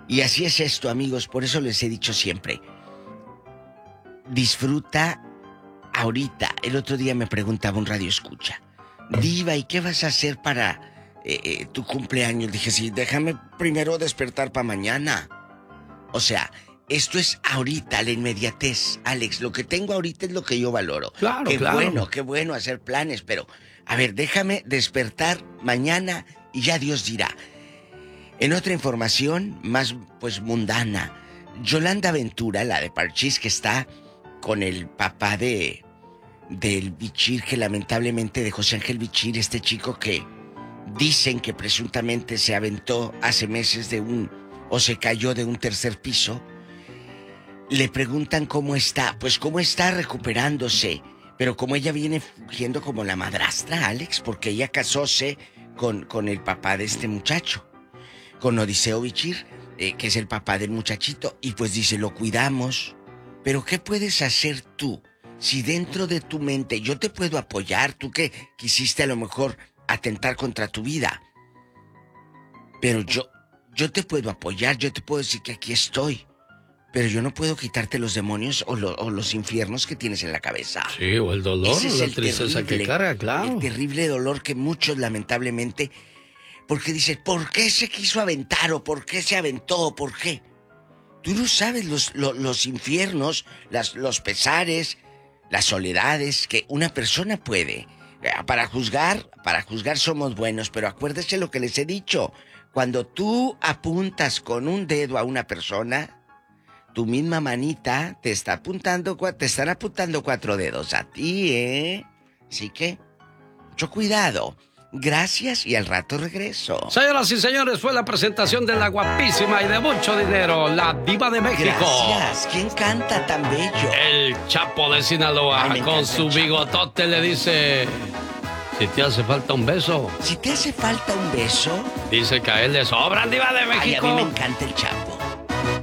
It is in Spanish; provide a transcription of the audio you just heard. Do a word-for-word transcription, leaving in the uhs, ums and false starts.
Y así es esto, amigos, por eso les he dicho siempre, disfruta ahorita. El otro día me preguntaba un radio escucha, Diva, ¿y qué vas a hacer para eh, eh, tu cumpleaños? Dije, sí, déjame primero despertar para mañana. O sea, esto es ahorita, la inmediatez, Alex. Lo que tengo ahorita es lo que yo valoro. Claro, qué claro. bueno, qué bueno hacer planes, pero a ver, déjame despertar mañana y ya Dios dirá. En otra información más, pues, mundana, Yolanda Ventura, la de Parchís, que está con el papá de del Bichir, que lamentablemente de José Ángel Bichir, este chico que dicen que presuntamente se aventó hace meses de un, o se cayó de un tercer piso. Le preguntan cómo está, pues cómo está recuperándose, pero como ella viene fugiendo como la madrastra, Alex, porque ella casóse con, con el papá de este muchacho, con Odiseo Bichir, eh, que es el papá del muchachito, y pues dice, lo cuidamos. Pero ¿qué puedes hacer tú? Si dentro de tu mente yo te puedo apoyar, tú que quisiste a lo mejor atentar contra tu vida, pero yo, yo te puedo apoyar, yo te puedo decir que aquí estoy, pero yo no puedo quitarte los demonios o, lo, o los infiernos que tienes en la cabeza. Sí, o el dolor, Ese es la el tristeza terrible, que carga, claro. El terrible dolor que muchos lamentablemente, porque dicen, ¿por qué se quiso aventar? ¿O por qué se aventó? ¿Por qué? Tú no sabes los, los, los infiernos, las, los pesares, las soledades que una persona puede. Para juzgar, para juzgar somos buenos, pero acuérdese lo que les he dicho. Cuando tú apuntas con un dedo a una persona, tu misma manita te está apuntando, te están apuntando cuatro dedos a ti, ¿eh? Así que, mucho cuidado. Gracias y al rato regreso. Señoras y señores, fue la presentación de la guapísima y de mucho dinero, la Diva de México. Gracias. ¿Quién canta tan bello? El Chapo de Sinaloa. Ay, con su bigotote le dice, si te hace falta un beso. Si te hace falta un beso. Dice que a él le sobran, Diva de México. Ay, a mí me encanta el Chapo.